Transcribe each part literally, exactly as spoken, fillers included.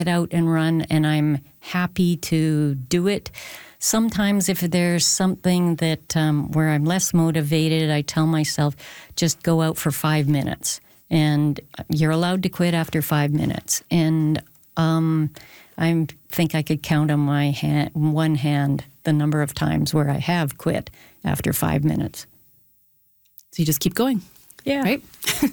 get out and run, and I'm happy to do it. Sometimes if there's something that um, where I'm less motivated, I tell myself, just go out for five minutes. And you're allowed to quit after five minutes. And um, I think I could count on my hand, one hand the number of times where I have quit after five minutes. So you just keep going. Yeah. Right?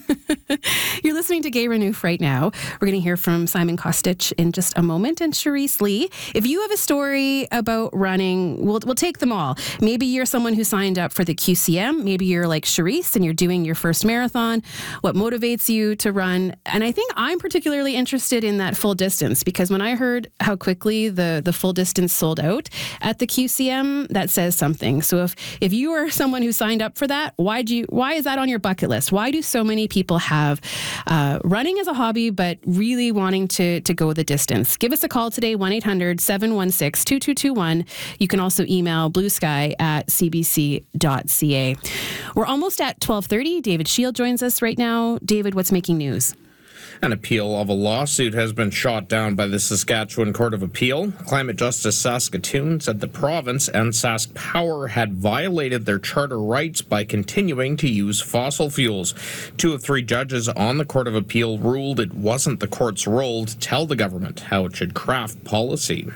You're listening to Gay Renouf right now. We're going to hear from Simon Kostich in just a moment and Charisse Lee. If you have a story about running, we'll we'll take them all. Maybe you're someone who signed up for the Q C M. Maybe you're like Charisse and you're doing your first marathon. What motivates you to run? And I think I'm particularly interested in that full distance because when I heard how quickly the, the full distance sold out at the Q C M, that says something. So if, if you are someone who signed up for that, why do you, why is that on your bucket list? Why do so many people have uh, running as a hobby, but really wanting to, to go the distance? Give us a call today, one eight hundred seven one six two two two one. You can also email bluesky at c b c dot c a. We're almost at twelve thirty. David Shield joins us right now. David, what's making news? An appeal of a lawsuit has been shot down by the Saskatchewan Court of Appeal. Climate Justice Saskatoon said the province and Sask Power had violated their charter rights by continuing to use fossil fuels. Two of three judges on the Court of Appeal ruled it wasn't the court's role to tell the government how it should craft policy.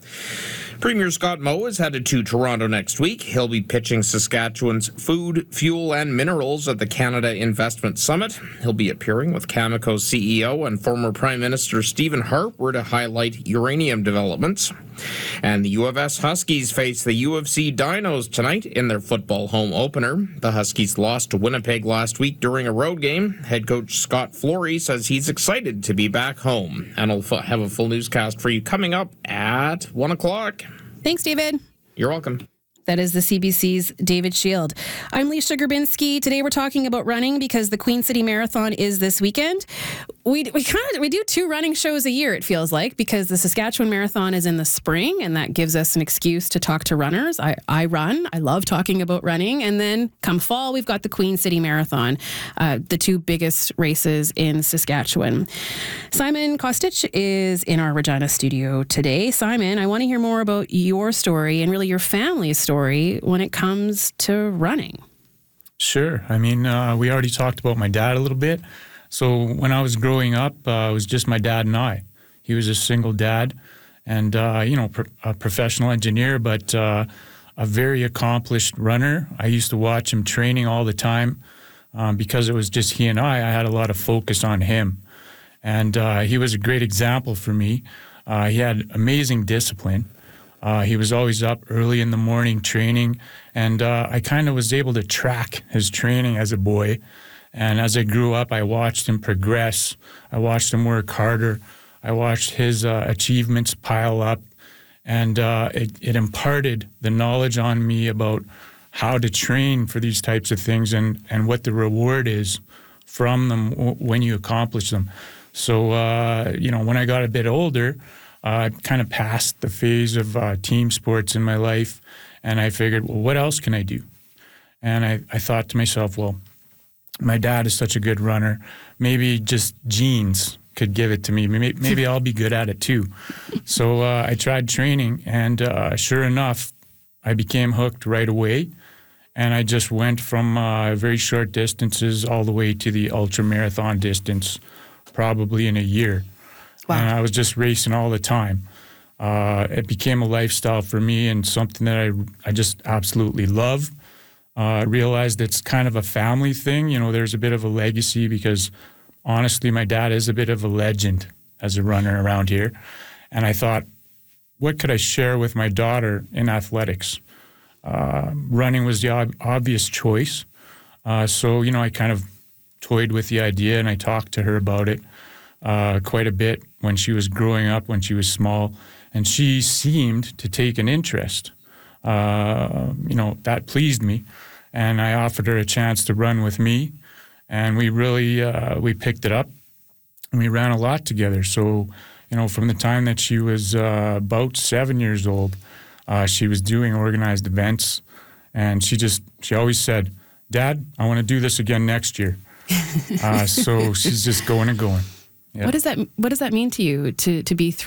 Premier Scott Moe is headed to Toronto next week. He'll be pitching Saskatchewan's food, fuel, and minerals at the Canada Investment Summit. He'll be appearing with Cameco's C E O and former Prime Minister Stephen Harper to highlight uranium developments. And the U of S Huskies face the U of C Dinos tonight in their football home opener. The Huskies lost to Winnipeg last week during a road game. Head coach Scott Flory says he's excited to be back home. And I'll have a full newscast for you coming up at one o'clock. Thanks, David. You're welcome. That is the C B C's David Shield. I'm Leisha Grabinski. Today we're talking about running because the Queen City Marathon is this weekend. We we kind of we do two running shows a year, it feels like, because the Saskatchewan Marathon is in the spring, and that gives us an excuse to talk to runners. I, I run. I love talking about running. And then come fall, we've got the Queen City Marathon, uh, the two biggest races in Saskatchewan. Simon Kostich is in our Regina studio today. Simon, I want to hear more about your story and really your family's story when it comes to running. Sure. I mean, uh, we already talked about my dad a little bit. So when I was growing up, uh, it was just my dad and I. He was a single dad and, uh, you know, pro- a professional engineer, but uh, a very accomplished runner. I used to watch him training all the time um, because it was just he and I. I had a lot of focus on him. And uh, he was a great example for me. Uh, he had amazing discipline. Uh, he was always up early in the morning training, and uh, I kind of was able to track his training as a boy. And as I grew up, I watched him progress. I watched him work harder. I watched his uh, achievements pile up, and uh, it, it imparted the knowledge on me about how to train for these types of things and, and what the reward is from them w- when you accomplish them. So, uh, you know, when I got a bit older, Uh, I kind of passed the phase of uh, team sports in my life, and I figured, well, what else can I do? And I, I thought to myself, well, my dad is such a good runner. Maybe just genes could give it to me. Maybe, maybe I'll be good at it too. So uh, I tried training, and uh, sure enough, I became hooked right away. And I just went from uh, very short distances all the way to the ultra marathon distance, probably in a year. Wow. And I was just racing all the time. Uh, it became a lifestyle for me and something that I, I just absolutely love. Uh, I realized it's kind of a family thing. You know, there's a bit of a legacy because, honestly, my dad is a bit of a legend as a runner around here. And I thought, what could I share with my daughter in athletics? Uh, running was the ob- obvious choice. Uh, so, you know, I kind of toyed with the idea and I talked to her about it. Uh, quite a bit when she was growing up, when she was small, and she seemed to take an interest. Uh, you know, that pleased me, and I offered her a chance to run with me, and we really, uh, we picked it up, and we ran a lot together. So, you know, from the time that she was uh, about seven years old, uh, she was doing organized events, and she just, she always said, "Dad, I want to do this again next year." uh, so she's just going and going. Yeah. What does that What does that mean to you to to be through